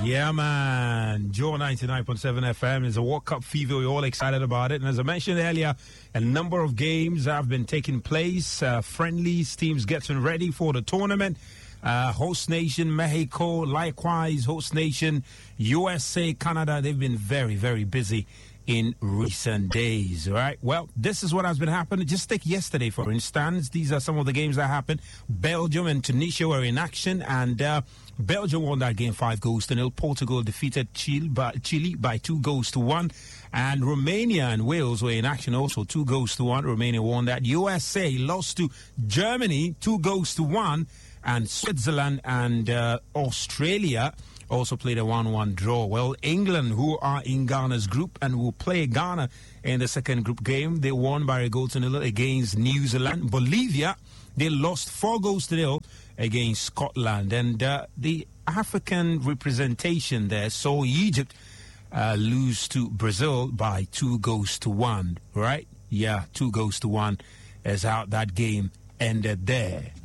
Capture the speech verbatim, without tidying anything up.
Yeah, man. Joe ninety-nine point seven F M is a World Cup fever. We're all excited about it. And as I mentioned earlier, a number of games have been taking place. Uh, friendlies, teams getting ready for the tournament. Uh, host nation, Mexico, likewise, host nation, U S A, Canada. They've been very, very busy in recent days, right? Well, this is what has been happening. Just take yesterday, for instance. These are some of the games that happened. Belgium and Tunisia were in action, and uh, Belgium won that game five goals to nil. Portugal defeated Chile by, Chile by two goals to one. And Romania and Wales were in action also, two goals to one. Romania won that. U S A lost to Germany, two goals to one. And Switzerland and uh, Australia also played a one one draw. Well, England, who are in Ghana's group and will play Ghana in the second group game, they won by a goal to nil against New Zealand. Bolivia, they lost four goals to nil against Scotland. And uh, the African representation there saw Egypt uh, lose to Brazil by two goals to one, right? Yeah, two goals to one is how that game ended there.